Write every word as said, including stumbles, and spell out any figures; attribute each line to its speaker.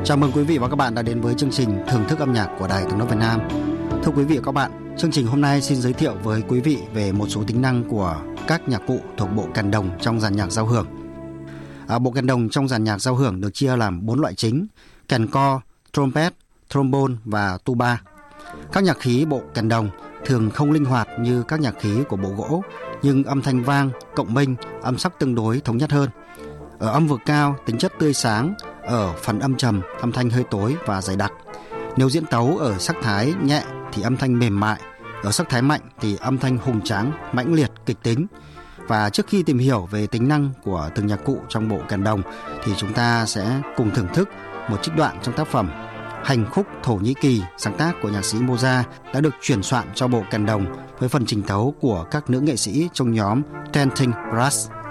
Speaker 1: Chào mừng quý vị và các bạn đã đến với chương trình Thưởng thức âm nhạc của Đài Tiếng nói Việt Nam. Thưa quý vị và các bạn, chương trình hôm nay xin giới thiệu với quý vị về một số tính năng của các nhạc cụ thuộc bộ kèn đồng trong dàn nhạc giao hưởng. À, bộ kèn đồng trong dàn nhạc giao hưởng được chia làm bốn loại chính: kèn co, trumpet, trombone và tuba. Các nhạc khí bộ kèn đồng thường không linh hoạt như các nhạc khí của bộ gỗ, nhưng âm thanh vang, cộng minh, âm sắc tương đối thống nhất hơn. Ở âm vực cao, tính chất tươi sáng, ở phần âm trầm, âm thanh hơi tối và dày đặc. Nếu diễn tấu ở sắc thái nhẹ thì âm thanh mềm mại, ở sắc thái mạnh thì âm thanh hùng tráng, mãnh liệt, kịch tính. Và trước khi tìm hiểu về tính năng của từng nhạc cụ trong bộ kèn đồng thì chúng ta sẽ cùng thưởng thức một trích đoạn trong tác phẩm Hành khúc Thổ Nhĩ Kỳ, sáng tác của nhạc sĩ Moza, đã được chuyển soạn cho bộ kèn đồng với phần trình tấu của các nữ nghệ sĩ trong nhóm Tenting Brass.